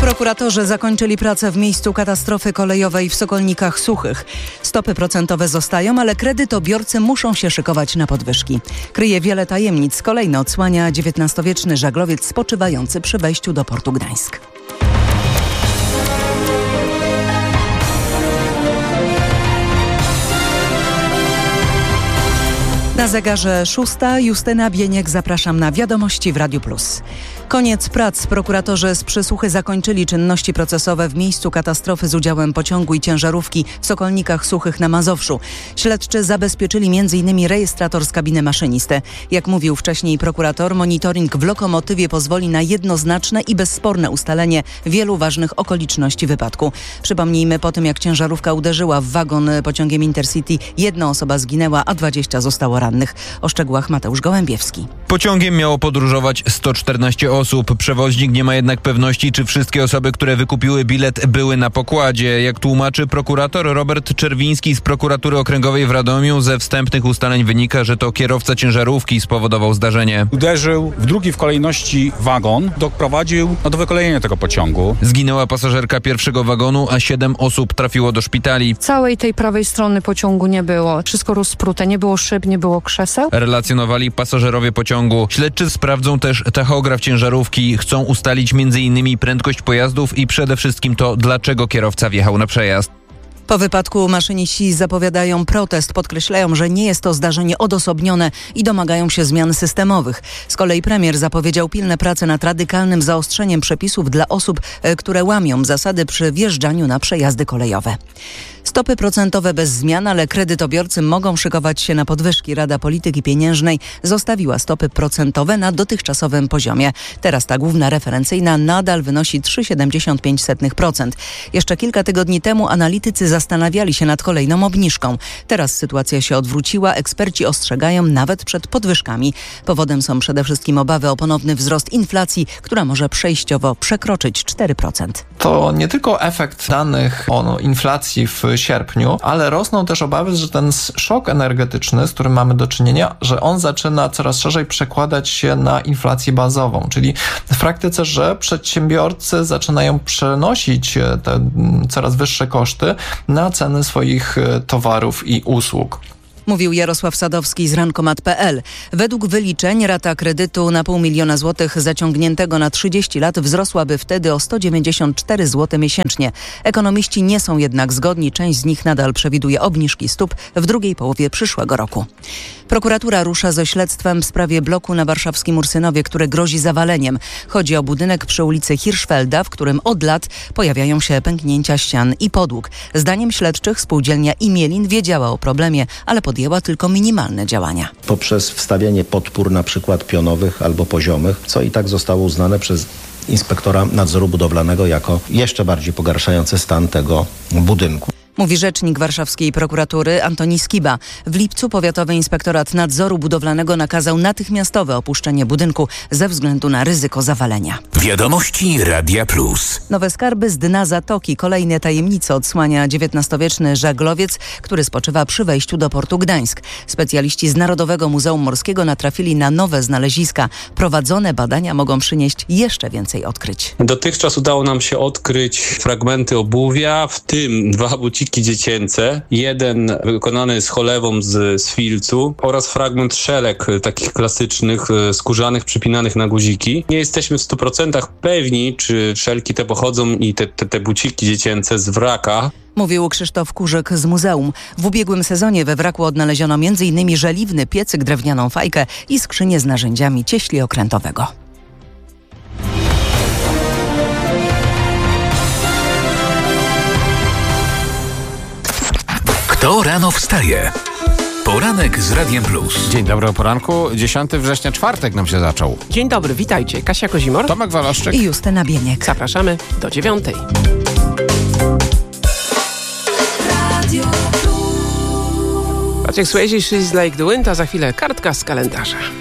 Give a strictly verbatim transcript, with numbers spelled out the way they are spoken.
Prokuratorzy zakończyli pracę w miejscu katastrofy kolejowej w Sokolnikach Suchych. Stopy procentowe zostają, ale kredytobiorcy muszą się szykować na podwyżki. Kryje wiele tajemnic. Kolejno odsłania dziewiętnastowieczny żaglowiec spoczywający przy wejściu do portu Gdańsk. Na zegarze szósta. Justyna Bieniek, zapraszam na Wiadomości w Radiu Plus. Koniec prac. Prokuratorzy z Przysłuchy zakończyli czynności procesowe w miejscu katastrofy z udziałem pociągu i ciężarówki w Sokolnikach Suchych na Mazowszu. Śledczy zabezpieczyli między innymi rejestrator z kabiny maszynisty. Jak mówił wcześniej prokurator, monitoring w lokomotywie pozwoli na jednoznaczne i bezsporne ustalenie wielu ważnych okoliczności wypadku. Przypomnijmy, po tym jak ciężarówka uderzyła w wagon pociągiem Intercity, jedna osoba zginęła, a dwadzieścia zostało rannych. O szczegółach Mateusz Gołębiewski. Pociągiem miało podróżować sto czternaście osób. Przewoźnik nie ma jednak pewności, czy wszystkie osoby, które wykupiły bilet, były na pokładzie. Jak tłumaczy prokurator Robert Czerwiński z Prokuratury Okręgowej w Radomiu, ze wstępnych ustaleń wynika, że to kierowca ciężarówki spowodował zdarzenie. Uderzył w drugi w kolejności wagon, doprowadził no, do wykolejenia tego pociągu. Zginęła pasażerka pierwszego wagonu, a siedem osób trafiło do szpitali. Całej tej prawej strony pociągu nie było. Wszystko rozprute, nie było szyb, nie było krzeseł. Relacjonowali pasażerowie pociągu. Śledczy sprawdzą też tachograf ciężarówki. Chcą ustalić między innymi prędkość pojazdów i przede wszystkim to, dlaczego kierowca wjechał na przejazd. Po wypadku maszyniści zapowiadają protest, podkreślają, że nie jest to zdarzenie odosobnione i domagają się zmian systemowych. Z kolei premier zapowiedział pilne prace nad radykalnym zaostrzeniem przepisów dla osób, które łamią zasady przy wjeżdżaniu na przejazdy kolejowe. Stopy procentowe bez zmian, ale kredytobiorcy mogą szykować się na podwyżki. Rada Polityki Pieniężnej zostawiła stopy procentowe na dotychczasowym poziomie. Teraz ta główna referencyjna nadal wynosi trzy przecinek siedemdziesiąt pięć procent. Jeszcze kilka tygodni temu analitycy zastanawiali się nad kolejną obniżką. Teraz sytuacja się odwróciła. Eksperci ostrzegają nawet przed podwyżkami. Powodem są przede wszystkim obawy o ponowny wzrost inflacji, która może przejściowo przekroczyć cztery procent. To nie tylko efekt danych o inflacji w sierpniu, ale rosną też obawy, że ten szok energetyczny, z którym mamy do czynienia, że on zaczyna coraz szerzej przekładać się na inflację bazową, czyli w praktyce, że przedsiębiorcy zaczynają przenosić te coraz wyższe koszty na ceny swoich towarów i usług. Mówił Jarosław Sadowski z rankomat kropka pe el. Według wyliczeń rata kredytu na pół miliona złotych zaciągniętego na trzydzieści lat wzrosłaby wtedy o sto dziewięćdziesiąt cztery złote miesięcznie. Ekonomiści nie są jednak zgodni. Część z nich nadal przewiduje obniżki stóp w drugiej połowie przyszłego roku. Prokuratura rusza ze śledztwem w sprawie bloku na warszawskim Ursynowie, które grozi zawaleniem. Chodzi o budynek przy ulicy Hirschfelda, w którym od lat pojawiają się pęknięcia ścian i podłóg. Zdaniem śledczych spółdzielnia Imielin wiedziała o problemie, ale podjęła tylko minimalne działania. Poprzez wstawianie podpór na przykład pionowych albo poziomych, co i tak zostało uznane przez inspektora nadzoru budowlanego jako jeszcze bardziej pogarszający stan tego budynku. Mówi rzecznik warszawskiej prokuratury Antoni Skiba. W lipcu Powiatowy Inspektorat Nadzoru Budowlanego nakazał natychmiastowe opuszczenie budynku ze względu na ryzyko zawalenia. Wiadomości Radia Plus. Nowe skarby z dna zatoki. Kolejne tajemnice odsłania dziewiętnastowieczny żaglowiec, który spoczywa przy wejściu do portu Gdańsk. Specjaliści z Narodowego Muzeum Morskiego natrafili na nowe znaleziska. Prowadzone badania mogą przynieść jeszcze więcej odkryć. Dotychczas udało nam się odkryć fragmenty obuwia, w tym dwa buciki dziecięce, jeden wykonany z cholewą z, z filcu oraz fragment szelek takich klasycznych, skórzanych, przypinanych na guziki. Nie jesteśmy w stu procentach pewni, czy szelki te pochodzą i te, te, te buciki dziecięce z wraka. Mówił Krzysztof Kurzyk z muzeum. W ubiegłym sezonie we wraku odnaleziono między innymi żeliwny piecyk, drewnianą fajkę i skrzynię z narzędziami cieśli okrętowego. Kto rano wstaje? Poranek z Radiem Plus. Dzień dobry o poranku. dziesiątego września, czwartek nam się zaczął. Dzień dobry, witajcie. Kasia Kozimor, Tomek Waloszczyk i Justyna Bieniek. Zapraszamy do dziewiątej. Patrick Swayze, She's Like the Wind, a za chwilę kartka z kalendarza.